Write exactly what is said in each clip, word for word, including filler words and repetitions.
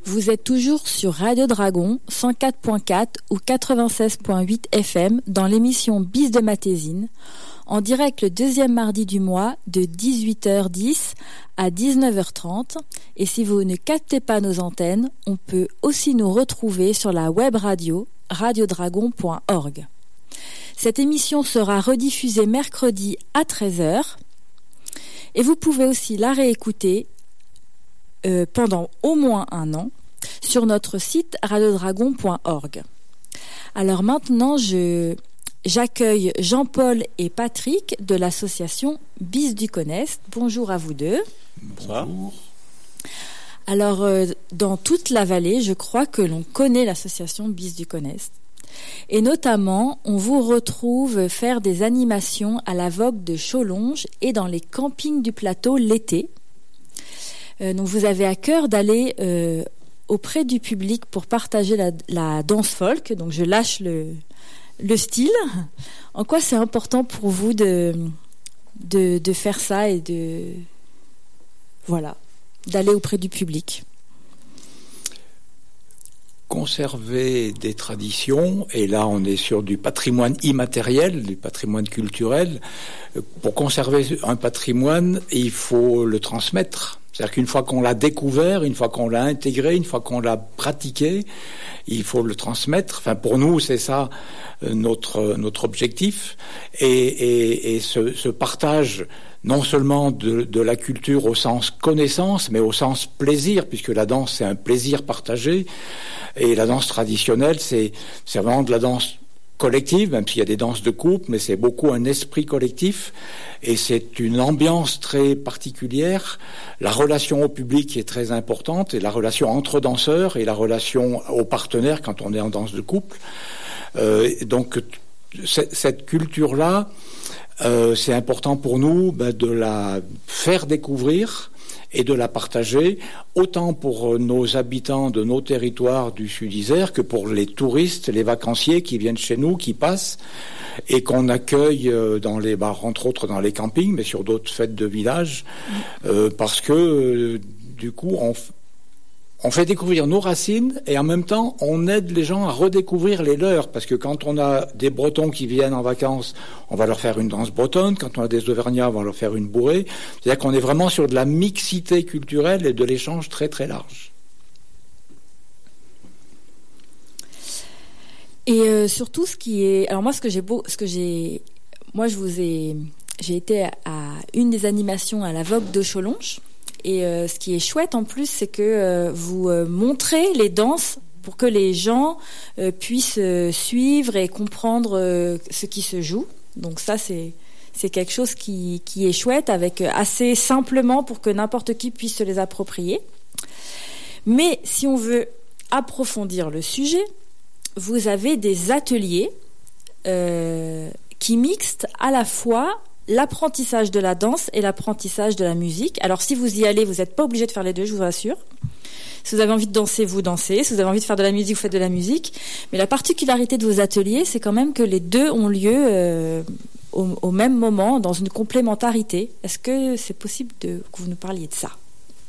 Vous êtes toujours sur Radio Dragon, cent quatre point quatre ou quatre-vingt-seize point huit F M dans l'émission Bis de Matésine, en direct le deuxième mardi du mois de dix-huit heures dix à dix-neuf heures trente. Et si vous ne captez pas nos antennes, on peut aussi nous retrouver sur la web radio radiodragon point org. Cette émission sera rediffusée mercredi à treize heures et vous pouvez aussi la réécouter euh, pendant au moins un an sur notre site radiodragon point org. Alors maintenant, je, j'accueille Jean-Paul et Patrick de l'association Bis du Conest. Bonjour à vous deux. Bonjour. Alors, euh, dans toute la vallée, je crois que l'on connaît l'association Bis du Conest. Et notamment, on vous retrouve faire des animations à la Vogue de Cholonges et dans les campings du plateau l'été. Euh, donc, vous avez à cœur d'aller euh, auprès du public pour partager la, la danse folk. Donc, je lâche le, le style. En quoi c'est important pour vous de, de, de faire ça et de... Voilà, d'aller auprès du public? Conserver des traditions, et là on est sur du patrimoine immatériel, du patrimoine culturel. Pour conserver un patrimoine, il faut le transmettre. C'est-à-dire qu'une fois qu'on l'a découvert, une fois qu'on l'a intégré, une fois qu'on l'a pratiqué, il faut le transmettre. Enfin, pour nous, c'est ça notre notre objectif. Et, et, et ce, ce partage, non seulement de, de la culture au sens connaissance, mais au sens plaisir, puisque la danse, c'est un plaisir partagé. Et la danse traditionnelle, c'est, c'est vraiment de la danse collective, même s'il y a des danses de couple, mais c'est beaucoup un esprit collectif. Et c'est une ambiance très particulière. La relation au public est très importante, et la relation entre danseurs, et la relation aux partenaires quand on est en danse de couple. Euh, donc, cette culture-là, euh, c'est important pour nous ben, de la faire découvrir et de la partager, autant pour nos habitants de nos territoires du Sud-Isère que pour les touristes, les vacanciers qui viennent chez nous, qui passent, et qu'on accueille dans les bars, entre autres dans les campings, mais sur d'autres fêtes de village, euh, parce que, euh, du coup, on... On fait découvrir nos racines et en même temps, on aide les gens à redécouvrir les leurs. Parce que quand on a des Bretons qui viennent en vacances, on va leur faire une danse bretonne. Quand on a des Auvergnats, on va leur faire une bourrée. C'est-à-dire qu'on est vraiment sur de la mixité culturelle et de l'échange très très large. Et euh, surtout, ce qui est... Alors moi, ce que j'ai beau... Ce que j'ai... Moi, je vous ai... J'ai été à une des animations à la Vogue de Cholonges. Et euh, ce qui est chouette en plus, c'est que euh, vous euh, montrez les danses pour que les gens euh, puissent euh, suivre et comprendre euh, ce qui se joue. Donc ça, c'est c'est quelque chose qui qui est chouette, avec euh, assez simplement pour que n'importe qui puisse se les approprier. Mais si on veut approfondir le sujet, vous avez des ateliers euh, qui mixent à la fois l'apprentissage de la danse et l'apprentissage de la musique. Alors si vous y allez, vous n'êtes pas obligé de faire les deux, je vous rassure. Si vous avez envie de danser, vous dansez. Si vous avez envie de faire de la musique, vous faites de la musique. Mais la particularité de vos ateliers, c'est quand même que les deux ont lieu euh, au, au même moment, dans une complémentarité. Est-ce que c'est possible de, que vous nous parliez de ça ?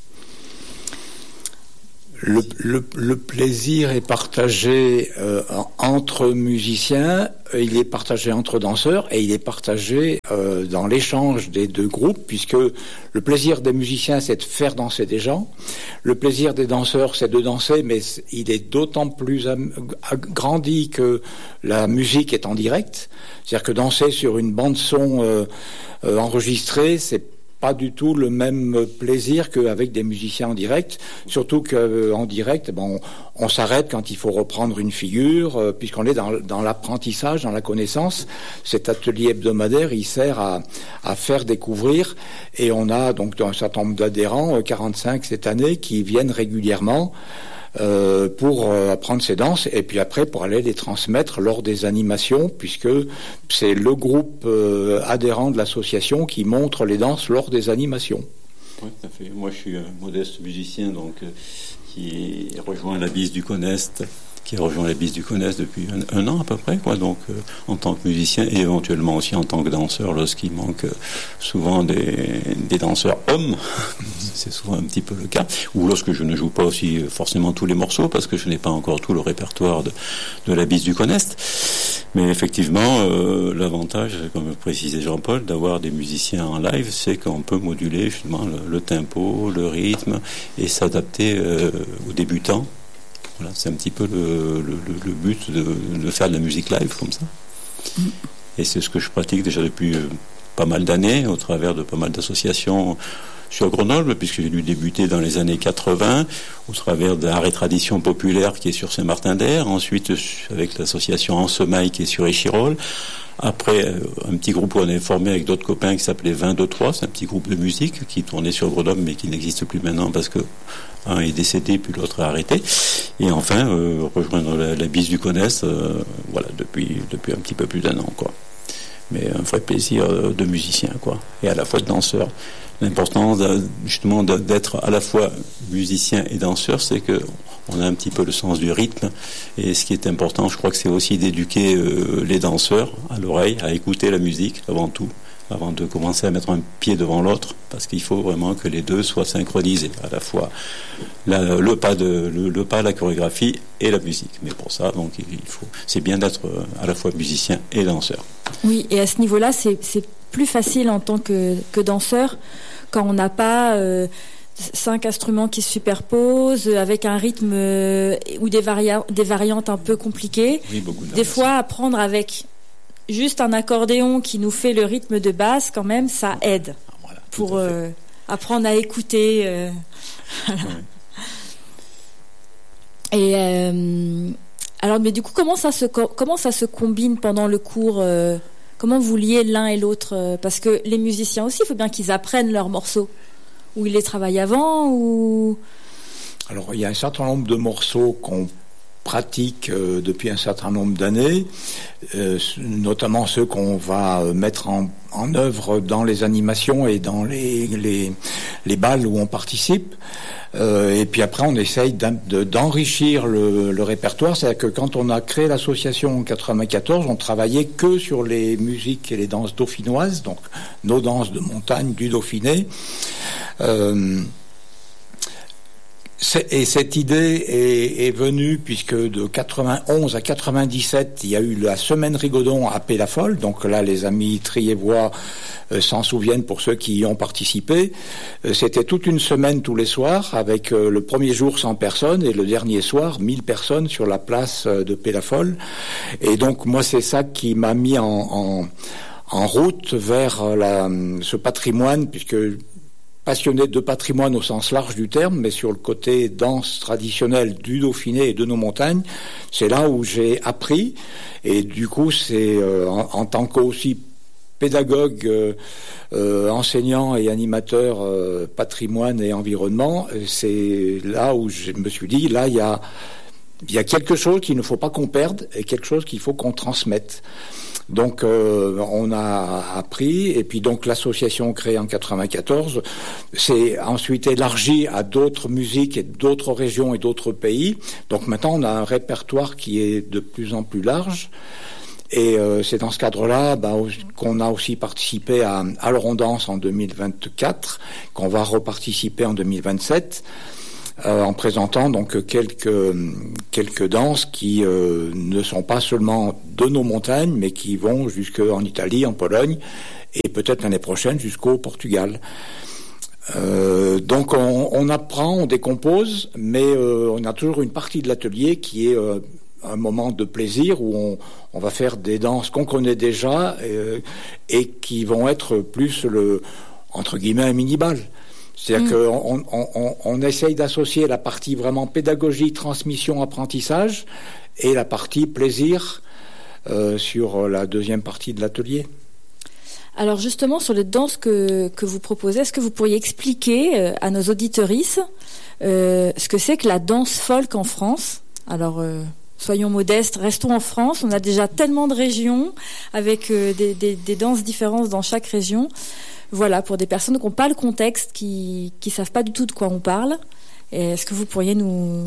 Le, le, le plaisir est partagé euh, entre musiciens, il est partagé entre danseurs et il est partagé euh, dans l'échange des deux groupes, puisque le plaisir des musiciens, c'est de faire danser des gens. Le plaisir des danseurs, c'est de danser, mais il est d'autant plus agrandi que la musique est en direct. C'est-à-dire que danser sur une bande-son euh, euh, enregistrée, c'est pas du tout le même plaisir qu'avec des musiciens en direct, surtout qu'en direct, bon, on, on s'arrête quand il faut reprendre une figure, euh, puisqu'on est dans, dans l'apprentissage, dans la connaissance. Cet atelier hebdomadaire, il sert à, à faire découvrir, et on a donc un certain nombre d'adhérents, quarante-cinq cette année, qui viennent régulièrement Euh, pour euh, apprendre ces danses, et puis après pour aller les transmettre lors des animations, puisque c'est le groupe euh, adhérent de l'association qui montre les danses lors des animations. Oui, tout à fait. Moi, je suis un modeste musicien, donc euh, qui rejoint la Bis du Conest qui a rejoint la Bise du Gonesse depuis un, un an à peu près, quoi. Donc euh, en tant que musicien et éventuellement aussi en tant que danseur, lorsqu'il manque euh, souvent des, des danseurs hommes, c'est souvent un petit peu le cas, ou lorsque je ne joue pas aussi forcément tous les morceaux, parce que je n'ai pas encore tout le répertoire de, de la Bise du Gonesse. Mais effectivement, euh, l'avantage, comme le précisait Jean-Paul, d'avoir des musiciens en live, c'est qu'on peut moduler justement le, le tempo, le rythme, et s'adapter euh, aux débutants. Voilà, c'est un petit peu le, le, le but de, de faire de la musique live comme ça. Mm. Et c'est ce que je pratique déjà depuis euh, pas mal d'années, au travers de pas mal d'associations sur Grenoble, puisque j'ai dû débuter dans les années quatre-vingts, au travers d'Art et Tradition Populaire qui est sur Saint-Martin-d'Air, ensuite avec l'association Ensemaille qui est sur Échirolles. Après, un petit groupe qu'on est formé avec d'autres copains qui s'appelait vingt deux trois, c'est un petit groupe de musique qui tournait sur Grenoble mais qui n'existe plus maintenant parce que un est décédé puis l'autre a arrêté. Et enfin, euh, rejoindre la, la Bise du Gonesse, euh, voilà, depuis, depuis un petit peu plus d'un an, quoi. Mais un vrai plaisir de musicien, quoi, et à la fois de danseur. L'importance justement d'être à la fois musicien et danseur, c'est que on a un petit peu le sens du rythme, et ce qui est important, je crois que c'est aussi d'éduquer euh, les danseurs à l'oreille, à écouter la musique avant tout, avant de commencer à mettre un pied devant l'autre, parce qu'il faut vraiment que les deux soient synchronisés, à la fois la, le pas de le, le pas, la chorégraphie et la musique. Mais pour ça, donc il faut, c'est bien d'être à la fois musicien et danseur. Oui, et à ce niveau-là, c'est, c'est plus facile en tant que, que danseur quand on n'a pas euh, cinq instruments qui se superposent avec un rythme euh, ou des, varia- des variantes un peu compliquées. Oui, beaucoup des fois, apprendre avec juste un accordéon qui nous fait le rythme de basse, quand même, ça aide voilà, pour euh, apprendre à écouter. Euh, voilà. Oui. Et euh, alors, mais du coup, comment ça se comment ça se combine pendant le cours euh, Comment vous liez l'un et l'autre? Parce que les musiciens aussi, il faut bien qu'ils apprennent leurs morceaux. Ou ils les travaillent avant, ou... Alors, il y a un certain nombre de morceaux qu'on pratique euh, depuis un certain nombre d'années, euh, notamment ceux qu'on va mettre en, en œuvre dans les animations et dans les, les, les balles où on participe. Euh, et puis après, on essaye de, d'enrichir le, le répertoire. C'est-à-dire que quand on a créé l'association en quatre-vingt-quatorze, on travaillait que sur les musiques et les danses dauphinoises, donc nos danses de montagne du Dauphiné. Euh, Et cette idée est, est venue puisque de quatre-vingt-onze à quatre-vingt-dix-sept, il y a eu la semaine Rigaudon à Pé-la-Folle. Donc là, les amis triévois euh, s'en souviennent pour ceux qui y ont participé. Euh, c'était toute une semaine tous les soirs avec euh, le premier jour cent personnes et le dernier soir mille personnes sur la place euh, de Pé-la-Folle. Et donc moi, c'est ça qui m'a mis en, en, en route vers la, ce patrimoine, puisque passionné de patrimoine au sens large du terme, mais sur le côté danse traditionnelle du Dauphiné et de nos montagnes, c'est là où j'ai appris. Et du coup, c'est euh, en, en tant qu'aussi pédagogue, euh, euh, enseignant et animateur euh, patrimoine et environnement, c'est là où je me suis dit, là, il y a, il y a quelque chose qu'il ne faut pas qu'on perde et quelque chose qu'il faut qu'on transmette. Donc euh, on a appris, et puis donc l'association créée en quatre-vingt-quatorze s'est ensuite élargie à d'autres musiques et d'autres régions et d'autres pays. Donc maintenant on a un répertoire qui est de plus en plus large, et euh, c'est dans ce cadre-là bah, qu'on a aussi participé à Alors on danse en deux mille vingt-quatre, qu'on va reparticiper en deux mille vingt-sept. Euh, en présentant donc quelques quelques danses qui euh, ne sont pas seulement de nos montagnes, mais qui vont jusqu'en Italie, en Pologne, et peut-être l'année prochaine jusqu'au Portugal. Euh, donc on, on apprend, on décompose, mais euh, on a toujours une partie de l'atelier qui est euh, un moment de plaisir où on, on va faire des danses qu'on connaît déjà euh, et qui vont être plus le entre guillemets un mini-bal. C'est-à-dire mmh. qu'on on, on, on essaye d'associer la partie vraiment pédagogie, transmission, apprentissage et la partie plaisir euh, sur la deuxième partie de l'atelier. Alors justement, sur les danses que, que vous proposez, est-ce que vous pourriez expliquer euh, à nos auditorices euh, ce que c'est que la danse folk en France? Alors, euh, soyons modestes, restons en France. On a déjà tellement de régions avec euh, des, des, des danses différentes dans chaque région. Voilà, pour des personnes qui n'ont pas le contexte, qui qui savent pas du tout de quoi on parle. Et est-ce que vous pourriez nous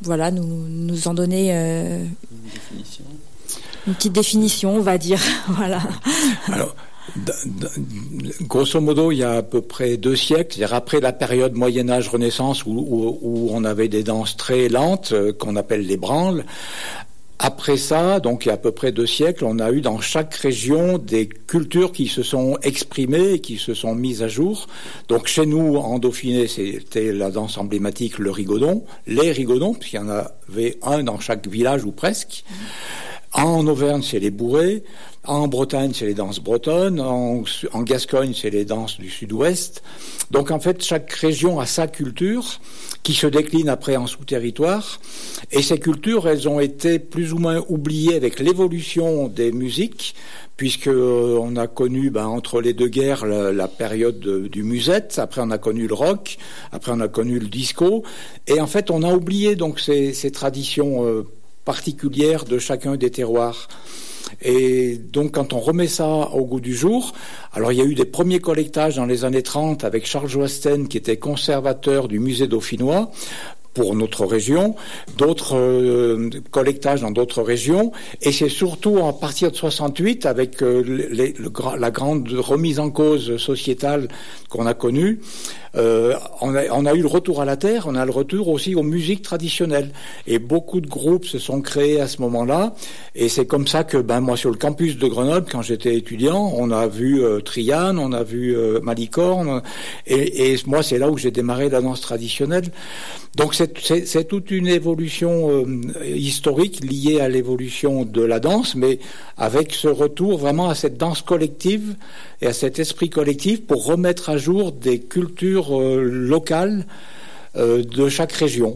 voilà, nous, nous en donner euh, Une définition. Une petite définition, on va dire. Voilà. Alors, d- d- grosso modo, il y a à peu près deux siècles, c'est-à-dire après la période Moyen-Âge-Renaissance où, où, où on avait des danses très lentes, euh, qu'on appelle les branles. Après ça, donc il y a à peu près deux siècles, on a eu dans chaque région des cultures qui se sont exprimées et qui se sont mises à jour. Donc chez nous, en Dauphiné, c'était la danse emblématique, le rigodon, les rigodons, puisqu'il y en avait un dans chaque village ou presque. En Auvergne, c'est les bourrées. En Bretagne, c'est les danses bretonnes. En, en Gascogne, c'est les danses du sud-ouest. Donc, en fait, chaque région a sa culture qui se décline après en sous-territoire. Et ces cultures, elles ont été plus ou moins oubliées avec l'évolution des musiques, puisque euh, on a connu, ben, entre les deux guerres, la, la période de, du musette. Après, on a connu le rock. Après, on a connu le disco. Et en fait, on a oublié donc ces, ces traditions euh, particulière de chacun des terroirs. Et donc, quand on remet ça au goût du jour, alors il y a eu des premiers collectages dans les années trente avec Charles Joasten, qui était conservateur du musée dauphinois pour notre région, d'autres euh, collectages dans d'autres régions, et c'est surtout à partir de soixante-huit, avec euh, les, le, la grande remise en cause sociétale qu'on a connue, euh, on, a, on a eu le retour à la terre, on a le retour aussi aux musiques traditionnelles, et beaucoup de groupes se sont créés à ce moment-là, et c'est comme ça que, ben moi, sur le campus de Grenoble, quand j'étais étudiant, on a vu euh, Triane, on a vu euh, Malicorne, et, et moi, c'est là où j'ai démarré la danse traditionnelle. Donc c'est, c'est, c'est toute une évolution euh, historique liée à l'évolution de la danse, mais avec ce retour vraiment à cette danse collective et à cet esprit collectif pour remettre à jour des cultures euh, locales euh, de chaque région.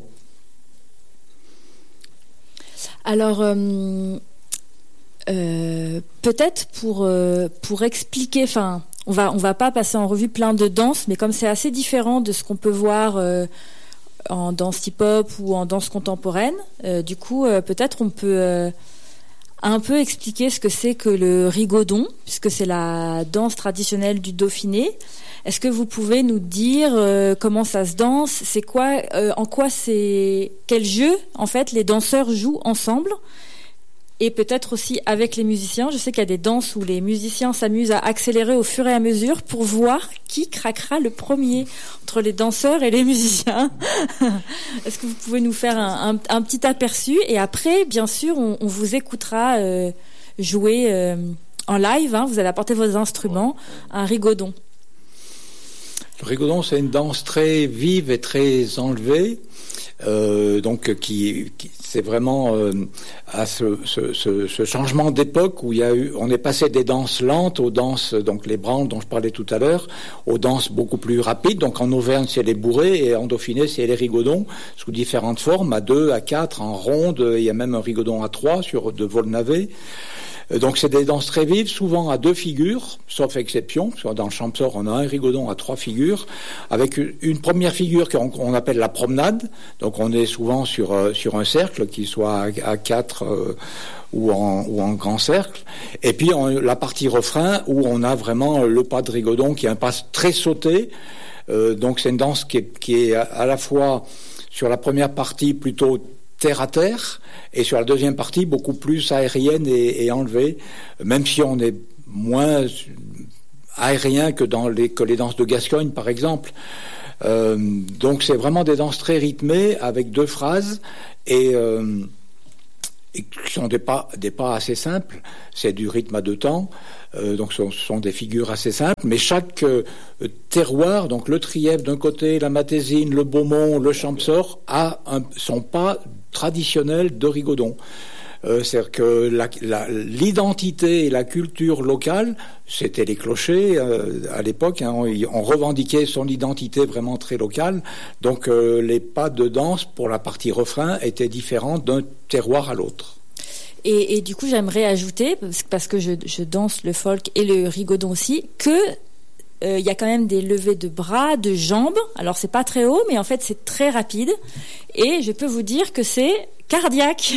Alors, euh, euh, peut-être pour euh, pour expliquer, enfin, on va on va pas passer en revue plein de danses, mais comme c'est assez différent de ce qu'on peut voir Euh, en danse hip-hop ou en danse contemporaine. Euh, du coup, euh, peut-être on peut euh, un peu expliquer ce que c'est que le rigodon, puisque c'est la danse traditionnelle du Dauphiné. Est-ce que vous pouvez nous dire euh, comment ça se danse ? C'est quoi, euh, en quoi c'est, quel jeu en fait les danseurs jouent ensemble ? Et peut-être aussi avec les musiciens. Je sais qu'il y a des danses où les musiciens s'amusent à accélérer au fur et à mesure pour voir qui craquera le premier entre les danseurs et les musiciens. Est-ce que vous pouvez nous faire un, un, un petit aperçu ? Et après, bien sûr, on, on vous écoutera euh, jouer euh, en live. Hein, vous allez apporter vos instruments, un rigodon. Le rigodon, c'est une danse très vive et très enlevée. Euh, donc qui, qui c'est vraiment euh, à ce, ce, ce, ce changement d'époque où il y a eu, on est passé des danses lentes aux danses, donc les branles dont je parlais tout à l'heure, aux danses beaucoup plus rapides. Donc en Auvergne c'est les bourrées et en Dauphiné c'est les rigodons sous différentes formes, à deux, à quatre, en ronde. Il y a même un rigodon à trois sur de vol-navet. Donc c'est des danses très vives, souvent à deux figures, sauf exception, parce que dans le champsor on a un rigodon à trois figures, avec une première figure qu'on on appelle la promenade, donc on est souvent sur euh, sur un cercle, qui soit à, à quatre euh, ou en ou en grand cercle, et puis on, la partie refrain où on a vraiment le pas de rigodon qui est un pas très sauté, euh, donc c'est une danse qui est, qui est à la fois sur la première partie plutôt terre à terre, et sur la deuxième partie beaucoup plus aérienne et, et enlevée, même si on est moins aérien que dans les que les danses de Gascogne par exemple. Euh, donc c'est vraiment des danses très rythmées avec deux phrases et, euh, et qui sont des pas des pas assez simples. C'est du rythme à deux temps. Euh, donc ce sont, ce sont des figures assez simples, mais chaque euh, terroir, donc le Trièves d'un côté, la Matésine, le Beaumont, le Champsor, a un, son pas traditionnel de rigodon. Euh, c'est-à-dire que la, la, l'identité et la culture locale, c'était les clochers euh, à l'époque, hein, on, on revendiquait son identité vraiment très locale, donc euh, les pas de danse pour la partie refrain étaient différents d'un terroir à l'autre. Et, et du coup, j'aimerais ajouter, parce que je, je danse le folk et le rigodon aussi, que il euh, y a quand même des levées de bras, de jambes. Alors c'est pas très haut, mais en fait c'est très rapide. Et je peux vous dire que c'est cardiaque.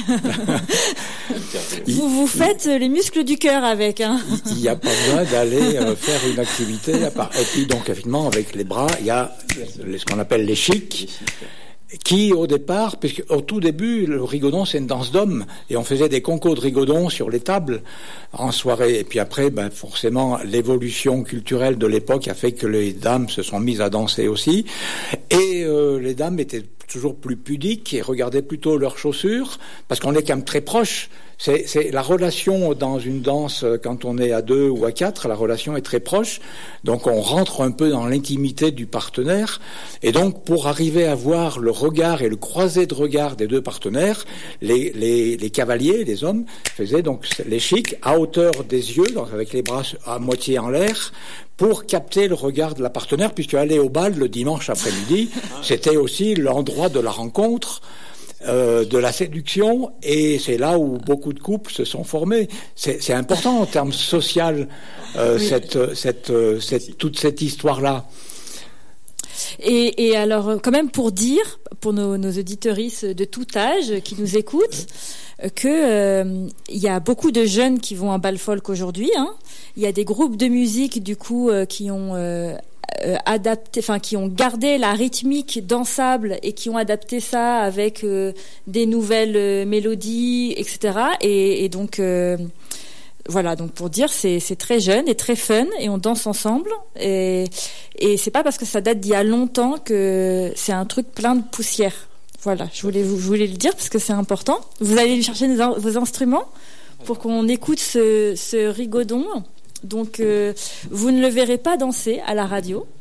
vous vous faites les muscles du cœur avec. Hein. Il n'y a pas besoin d'aller euh, faire une activité à part. Et puis donc effectivement avec les bras, il y a ce qu'on appelle les chics. qui, au départ, puisque au tout début, le rigodon, c'est une danse d'hommes, et on faisait des concours de rigodon sur les tables en soirée. Et puis après, ben, forcément, l'évolution culturelle de l'époque a fait que les dames se sont mises à danser aussi. Et euh, les dames étaient toujours plus pudiques et regardaient plutôt leurs chaussures, parce qu'on est quand même très proches. C'est, c'est la relation dans une danse, quand on est à deux ou à quatre, la relation est très proche. Donc on rentre un peu dans l'intimité du partenaire. Et donc pour arriver à voir le regard et le croisé de regard des deux partenaires, les, les, les cavaliers, les hommes, faisaient donc les chics à hauteur des yeux, donc avec les bras à moitié en l'air, pour capter le regard de la partenaire, puisque aller au bal le dimanche après-midi, c'était aussi l'endroit de la rencontre. Euh, de la séduction, et c'est là où beaucoup de couples se sont formés. C'est, c'est important en termes social, euh, oui. cette, cette, cette, toute cette histoire-là. Et, et alors, quand même, pour dire, pour nos, nos auditeuristes de tout âge qui nous écoutent, que euh, il y a beaucoup de jeunes qui vont à bal folk aujourd'hui. Hein. Il y a des groupes de musique, du coup, euh, qui ont euh, Euh, adapté, enfin qui ont gardé la rythmique dansable et qui ont adapté ça avec euh, des nouvelles euh, mélodies, et cetera. Et, et donc euh, voilà, donc pour dire, c'est, c'est très jeune et très fun et on danse ensemble. Et, et c'est pas parce que ça date d'il y a longtemps que c'est un truc plein de poussière. Voilà, je voulais vous, je voulais le dire parce que c'est important. Vous allez chercher vos instruments pour qu'on écoute ce, ce rigodon. Donc, euh, vous ne le verrez pas danser à la radio,